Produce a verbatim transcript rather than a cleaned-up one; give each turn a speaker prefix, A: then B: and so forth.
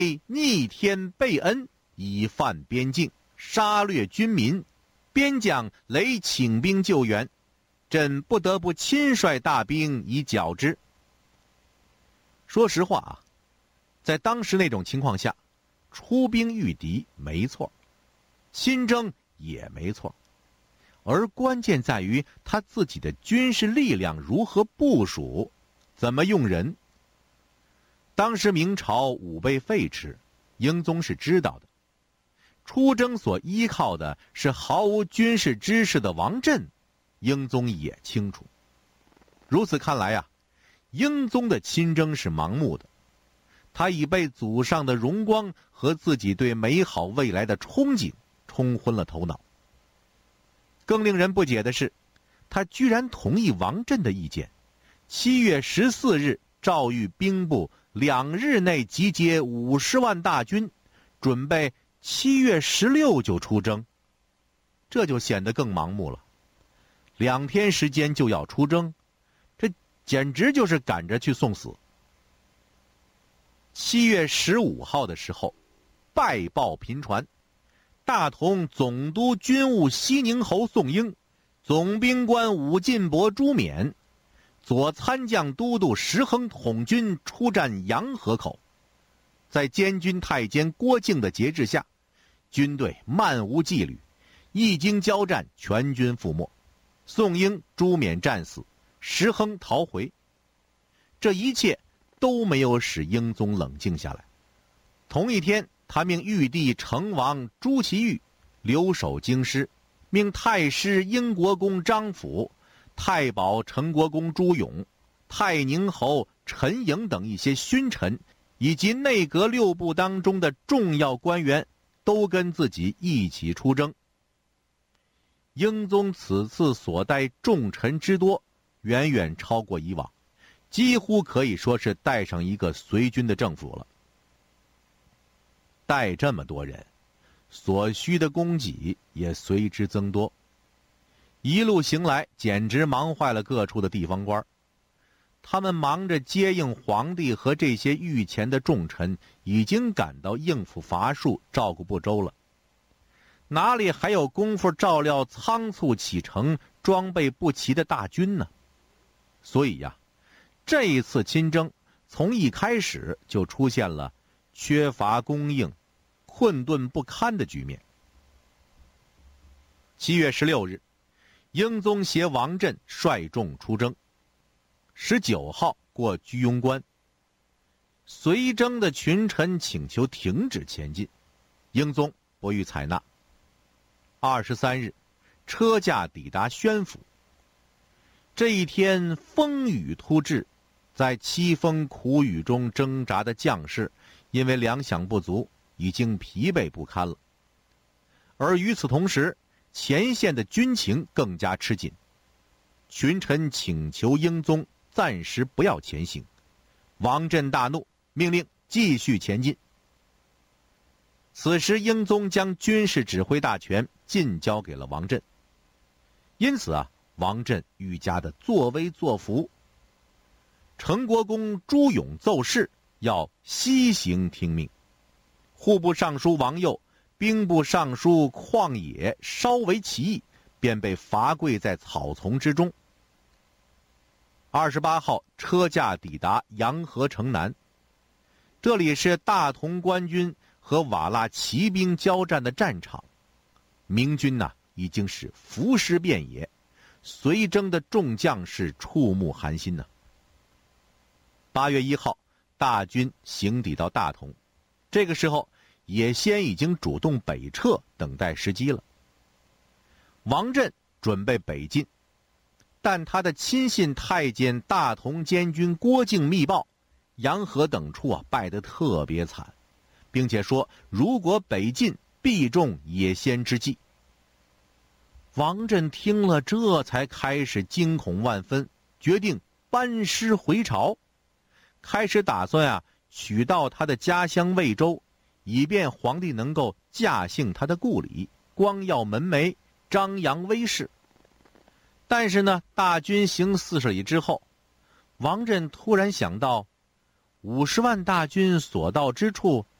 A: 逆天背恩，以犯边境，杀掠军民，边将累请兵救援，朕不得不亲率大兵以剿之。说实话啊，在当时那种情况下，出兵御敌没错，亲征也没错，而关键在于他自己的军事力量如何部署，怎么用人。当时明朝武备废弛，英宗是知道的，出征所依靠的是毫无军事知识的王振，英宗也清楚。如此看来啊，英宗的亲征是盲目的，他已被祖上的荣光和自己对美好未来的憧憬冲昏了头脑。更令人不解的是，他居然同意王振的意见，七月十四日诏谕兵部两日内集结五十万大军，准备七月十六就出征，这就显得更盲目了。两天时间就要出征，这简直就是赶着去送死。七月十五号的时候，败报频传，大同总督军务西宁侯宋英，总兵官武进伯朱冕，左参将都督石亨统军出战洋河口。在监军太监郭靖的节制下，军队漫无纪律，一经交战，全军覆没。宋英、朱冕战死，石亨逃回。这一切都没有使英宗冷静下来。同一天，他命玉帝成王朱祁钰留守京师，命太师英国公张辅、太保成国公朱勇、太宁侯陈颖等一些勋臣，以及内阁六部当中的重要官员，都跟自己一起出征。英宗此次所带重臣之多，远远超过以往，几乎可以说是带上一个随军的政府了。带这么多人，所需的供给也随之增多。一路行来，简直忙坏了各处的地方官。他们忙着接应皇帝和这些御前的重臣，已经感到应付乏术，照顾不周了，哪里还有功夫照料仓促启程、装备不齐的大军呢？所以呀，这一次亲征从一开始就出现了缺乏供应、困顿不堪的局面。七月十六日，英宗携王振率众出征。十九号过居庸关，随征的群臣请求停止前进，英宗不予采纳。二十三日，车驾抵达宣府。这一天风雨突至，在凄风苦雨中挣扎的将士，因为粮饷不足，已经疲惫不堪了。而与此同时，前线的军情更加吃紧，群臣请求英宗暂时不要前行。王振大怒，命令继续前进。此时英宗将军事指挥大权尽交给了王振，因此啊，王振愈加的作威作福。成国公朱勇奏事，要西行听命。户部尚书王佑、兵部尚书旷野稍为起义，便被罚跪在草丛之中。二十八号，车驾抵达洋河城南，这里是大同官军和瓦剌骑兵交战的战场。明军呐、啊，已经是伏尸遍野，随征的众将士触目寒心呐、啊。八月一号，大军行抵到大同，这个时候野先已经主动北撤，等待时机了。王振准备北进，但他的亲信太监大同监军郭靖密报，洋河等处啊败得特别惨，并且说如果北进，必中野先之计。王振听了，这才开始惊恐万分，决定班师回朝，开始打算啊取到他的家乡魏州，以便皇帝能够驾幸他的故里，光耀门楣，张扬威势。但是呢，大军行四十里之后，王振突然想到，五十万大军所到之处，